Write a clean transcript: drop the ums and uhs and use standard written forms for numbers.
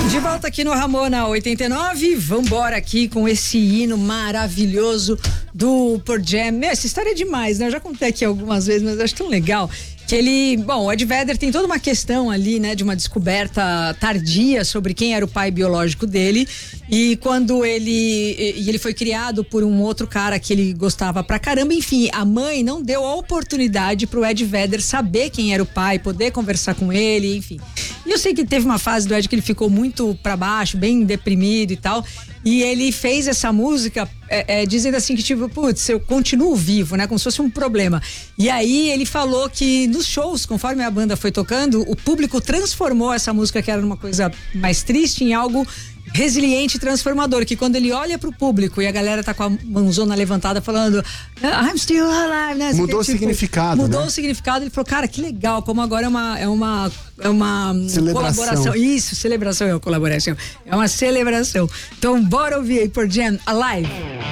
De volta aqui no Ramona 89, vambora aqui com esse hino maravilhoso do Pearl Jam. Essa história é demais, né? Eu já contei aqui algumas vezes, mas eu acho tão legal que ele, o Ed Vedder tem toda uma questão ali, né, de uma descoberta tardia sobre quem era o pai biológico dele, e quando ele foi criado por um outro cara que ele gostava pra caramba, enfim, a mãe não deu a oportunidade pro Ed Vedder saber quem era o pai, poder conversar com ele, enfim. E eu sei que teve uma fase do Ed que ele ficou muito pra baixo, bem deprimido e tal, e ele fez essa música dizendo assim que tipo, putz, eu continuo vivo, né, como se fosse um problema. E aí ele falou que nos shows, conforme a banda foi tocando, o público transformou essa música, que era uma coisa mais triste, em algo resiliente e transformador, que quando ele olha pro público e a galera tá com a mãozona levantada falando I'm still alive, né? Mudou o significado, Mudou né? o significado, ele falou, cara, que legal, como agora é uma celebração. Isso, celebração é uma colaboração. É uma celebração. Então bora ouvir aí por Jam Alive.